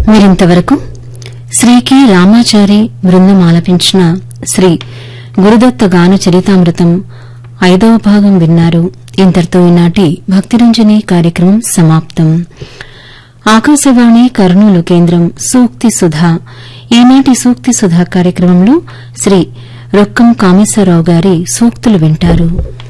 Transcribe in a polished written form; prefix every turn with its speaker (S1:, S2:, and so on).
S1: మీరింతవరకు శ్రీ కె రామాచారి బృందం ఆలపించిన శ్రీ గురుదత్త గాన చరితామృతం 5వ భాగం విన్నారు. ఇంతటితో ఈనాటి భక్తిరంజని కార్యక్రమం సమాప్తం. ఆకాశవాణి కర్నూలు కేంద్రం సూక్తి సుధా. ఈనాటి సూక్తి సుధా కార్యక్రమంలో శ్రీ రొక్కం కామేశ్వరరావు గారి సూక్తులు వింటారు.